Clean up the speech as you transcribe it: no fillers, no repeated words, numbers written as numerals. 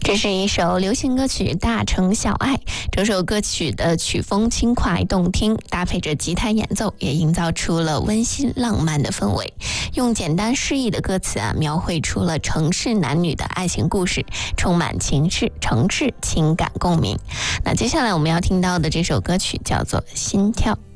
这是一首流行歌曲《大城小爱》，这首歌曲的曲风轻快动听，搭配着吉他演奏，也营造出了温馨浪漫的氛围。用简单诗意的歌词描绘出了城市男女的爱情故事，充满城市情感共鸣。那接下来我们要听到的这首歌曲叫做《心跳》。